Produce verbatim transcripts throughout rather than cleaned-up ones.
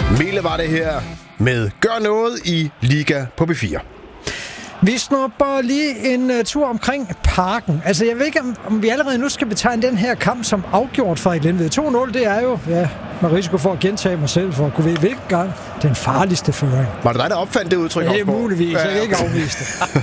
Mille var det her med Gør noget i Liga på B fire. Vi snupper lige en uh, tur omkring Parken. Altså, jeg ved ikke, om, om vi allerede nu skal betegne den her kamp som afgjort for Glenved. to nul, det er jo, ja, med risiko for at gentage mig selv, for at kunne vide, hvilken gang den farligste føring. Var det dig, der opfandt det udtryk? Ja, det er muligvis. Ja, jeg kan ikke afvise det.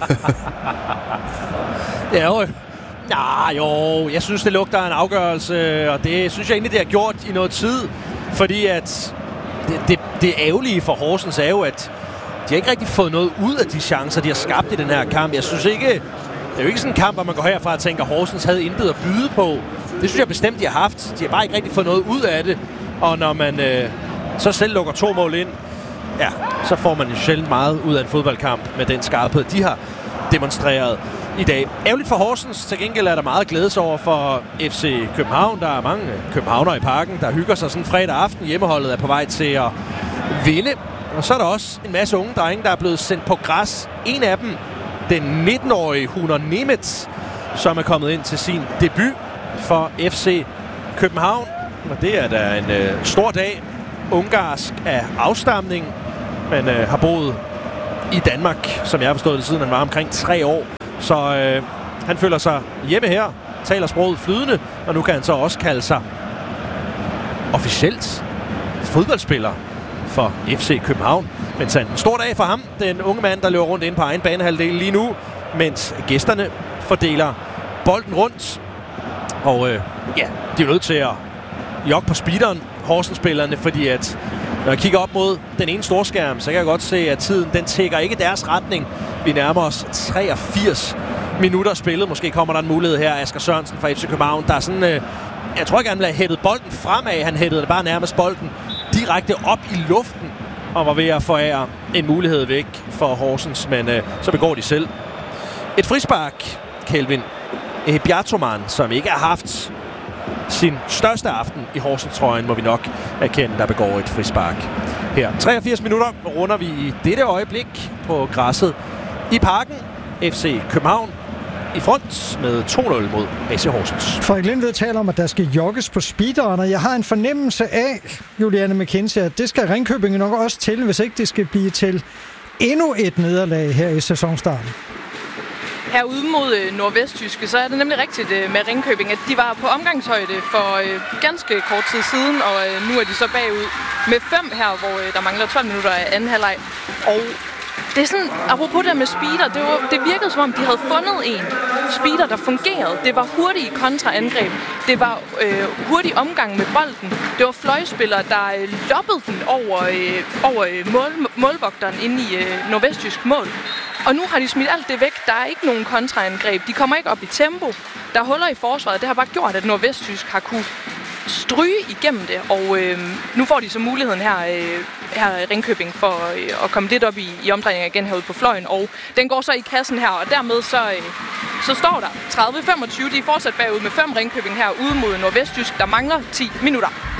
Ja, jo. Ja, jo, jeg synes, det lugter af en afgørelse, og det synes jeg egentlig, det har gjort i noget tid, fordi at det, det, det ærgerlige for Horsens er jo, at de har ikke rigtig fået noget ud af de chancer, de har skabt i den her kamp. Jeg synes ikke, det er jo ikke sådan en kamp, hvor man går herfra og tænker, at Horsens havde intet at byde på. Det synes jeg bestemt, de har haft. De har bare ikke rigtig fået noget ud af det, og når man øh, så selv lukker to mål ind, ja, så får man jo sjældent meget ud af en fodboldkamp med den skarphed, de har demonstreret i dag. Ærgerligt for Horsens. Til gengæld er der meget glædes over for F C København. Der er mange københavnere i Parken, der hygger sig sådan fredag aften. Hjemmeholdet er på vej til at vinde. Og så er der også en masse unge drenge, der er blevet sendt på græs. En af dem, den nitten-årige Hunor Nemeth, som er kommet ind til sin debut for F C København. Og det er da en øh, stor dag. Ungarsk af afstamning, men øh, har boet i Danmark, som jeg har forstået det, siden han var omkring tre år. Så øh, han føler sig hjemme her, taler sproget flydende, og nu kan han så også kalde sig officielt fodboldspiller for F C København. Men så en stor dag for ham, den unge mand, der løber rundt inde på egen banehalvdel lige nu, mens gæsterne fordeler bolden rundt. Og øh, ja, de er nødt til at jogge på speederen, Horsens-spillerne, fordi at når jeg kigger op mod den ene storskærm, så kan jeg godt se, at tiden den tækker ikke deres retning. Vi nærmer os treogfirs minutter spillet. Måske kommer der en mulighed her. Asger Sørensen fra F C København, der er sådan, øh, jeg tror ikke, han ville have hættet bolden fremad. Han hættede bare nærmest bolden direkte op i luften og var ved at forære en mulighed væk for Horsens, men øh, så begår de selv et frispark. Kelvin Ehibiatoman, som ikke har haft sin største aften i Horsens-trøjen, må vi nok erkende, der begår et frispark her. treogfirs minutter runder vi i dette øjeblik på græsset i Parken. F C København i front med to nul mod A C Horsens. Frederik Lindved taler om, at der skal jogges på speederen, og jeg har en fornemmelse af, Juliane McKenzie, at det skal Ringkøbing nok også til, hvis ikke det skal blive til endnu et nederlag her i sæsonstarten. Herude mod øh, Nordvestjyske, så er det nemlig rigtigt øh, med Ringkøbing, at de var på omgangshøjde for øh, ganske kort tid siden, og øh, nu er de så bagud med fem her, hvor øh, der mangler tolv minutter af anden halvleg. Og det er sådan, apropos det med speeder, det, var, det virkede som om, de havde fundet en speeder, der fungerede. Det var hurtige kontraangreb. Det var øh, hurtig omgang med bolden. Det var fløjspillere, der øh, loppede den over, øh, over øh, mål, målvogteren inde i øh, Nordvestjysk mål. Og nu har de smidt alt det væk. Der er ikke nogen kontraangreb. De kommer ikke op i tempo. Der er huller i forsvaret. Det har bare gjort, at Nordvestjysk har kunne stryge igennem det. Og øh, nu får de så muligheden her, øh, her i Ringkøbing for øh, at komme lidt op i, i omdrejninger igen herude på fløjen. Og den går så i kassen her, og dermed så, øh, så står der tredive femogtyve. De er fortsat bagud med fem Ringkøbing her ude mod Nordvestjysk. Der mangler ti minutter.